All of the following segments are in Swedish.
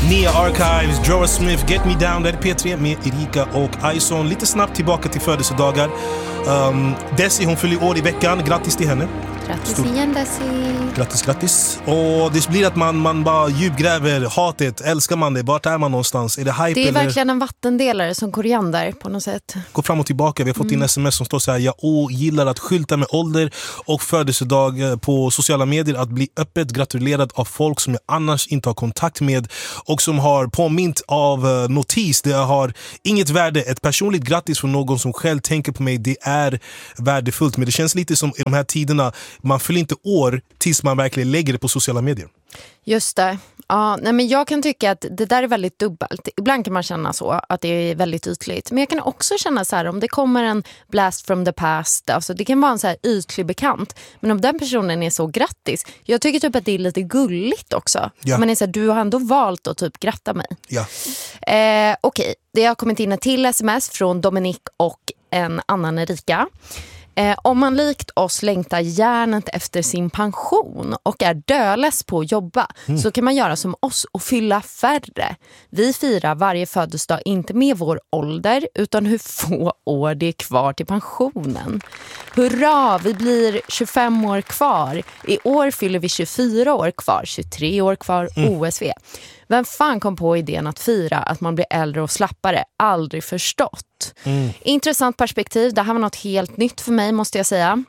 Nia Archives, Jorah Smith, Get Me Down, där är P3 med Erika och Ison. Lite snabbt tillbaka till födelsedagar. Desi, hon fyller år i veckan. Grattis till henne. Grattis igen, Desi. Grattis. Och det blir att man bara djupgräver hatet. Älskar man det? Vart är man någonstans? Är det hype? Det är verkligen en vattendelare som koriander på något sätt. Gå fram och tillbaka. Vi har fått in sms som står så här: jag gillar att skylta med ålder och födelsedag på sociala medier. Att bli öppet gratulerad av folk som jag annars inte har kontakt med och som har påmint av notis. Det har inget värde. Ett personligt grattis från någon som själv tänker på mig, det är värdefullt. Men det känns lite som i de här tiderna, man fyller inte år tills man verkligen lägger det på sociala medier. Just det. Ja, nej, men jag kan tycka att det där är väldigt dubbelt. Ibland kan man känna så, att det är väldigt ytligt. Men jag kan också känna så här, om det kommer en blast from the past, alltså det kan vara en så här ytlig bekant. Men om den personen är så grattis, jag tycker typ att det är lite gulligt också. Ja. Man är så här, du har ändå valt att typ gratta mig. Ja. Okej, det har kommit in ett till sms från Dominik och en annan Erika. Om man likt oss längtar hjärnet efter sin pension och är döles på att jobba, så kan man göra som oss och fylla färre. Vi firar varje födelsedag inte med vår ålder utan hur få år det är kvar till pensionen. Hurra, vi blir 25 år kvar. I år fyller vi 24 år kvar, 23 år kvar, OSV. Vem fan kom på idén att fira att man blir äldre och slappare? Aldrig förstått. Intressant perspektiv. Det här var något helt nytt för mig, måste jag säga.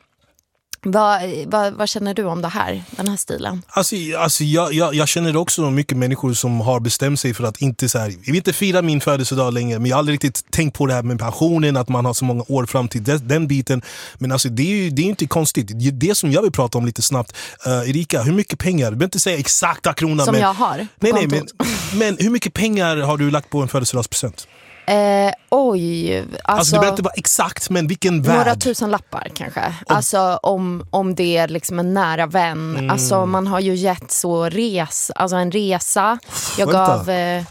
Vad känner du om det här, den här stilen? Alltså jag känner också mycket människor som har bestämt sig för att inte så här, jag vill inte fira min födelsedag längre, men jag har aldrig riktigt tänkt på det här med pensionen, att man har så många år fram till den biten. Men alltså det är inte konstigt. Det som jag vill prata om lite snabbt. Erika, hur mycket pengar, du behöver inte säga exakta kronor. Som jag har. Men hur mycket pengar har du lagt på en födelsedagspresent? Alltså det behöver inte vara exakt, men vilken värld? Några tusen lappar kanske. Alltså om det är liksom en nära vän. Alltså man har ju gett så en resa. Jag gav...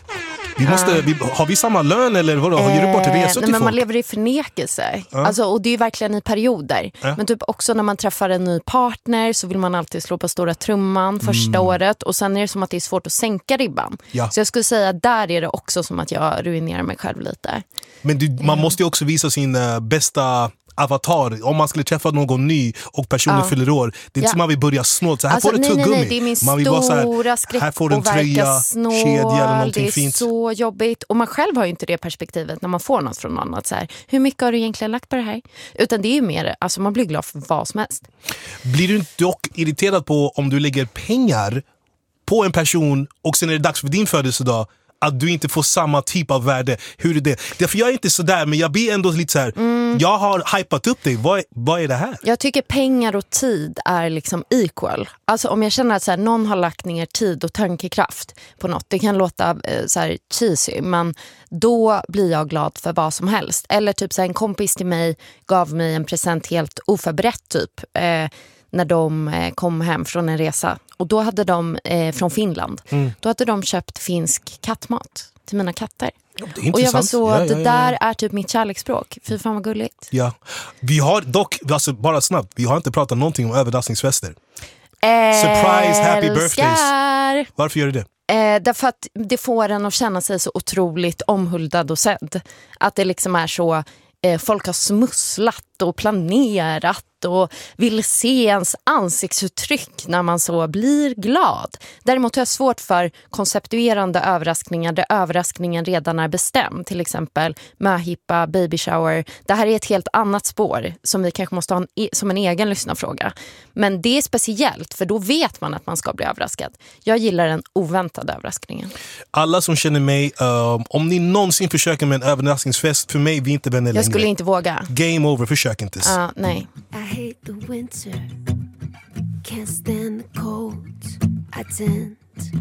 har vi samma lön eller vadå? Har du bort resor till men folk? man lever i förnekelse. Alltså, och det är ju verkligen i perioder. Men typ också när man träffar en ny partner så vill man alltid slå på stora trumman första året. Och sen är det som att det är svårt att sänka ribban. Ja. Så jag skulle säga där är det också som att jag ruinerar mig själv lite. Men man måste ju också visa sin bästa avatar. Om man skulle träffa någon ny och personen fyller år, det är inte som man vill börja snålt. Så här får du tuggummi. Nej, det är min stora skräck här får du en tröja, kedja eller någonting fint. Det är så jobbigt. Och man själv har ju inte det perspektivet när man får något från någon. Att så här, hur mycket har du egentligen lagt på det här? Utan det är ju mer, alltså man blir glad för vad som helst. Blir du dock irriterad på om du lägger pengar på en person och sen är det dags för din födelsedag att du inte får samma typ av värde? Hur är det? Därför jag är inte så där, men jag blir ändå lite så här. Jag har hypat upp dig. Vad är det här? Jag tycker pengar och tid är liksom equal. Alltså om jag känner att så här, någon har lagt ner tid och tankekraft på något, det kan låta så här cheesy, men då blir jag glad för vad som helst. Eller typ så här, en kompis till mig gav mig en present helt oförberett typ. När de kom hem från en resa. Och då hade de från Finland. Då hade de köpt finsk kattmat till mina katter. Ja, och jag var så, det där är typ mitt kärleksspråk. Fy fan vad gulligt. Ja. Vi har dock, alltså bara snabbt, vi har inte pratat någonting om överraskningsfester. Surprise, happy birthdays. Varför gör du det? Därför att det får en att känna sig så otroligt omhuldad och sedd. Att det liksom är så, folk har smusslat och planerat och vill se ens ansiktsuttryck när man så blir glad. Däremot har jag svårt för konceptuerande överraskningar där överraskningen redan är bestämd. Till exempel möhippa, baby shower. Det här är ett helt annat spår som vi kanske måste ha som en egen lyssnarfråga. Men det är speciellt för då vet man att man ska bli överraskad. Jag gillar den oväntade överraskningen. Alla som känner mig, om ni någonsin försöker med en överraskningsfest, för mig, vi är inte vänner längre. Jag skulle inte våga. Game over, försök inte. Nej. I hate the winter, can't stand the cold. I tend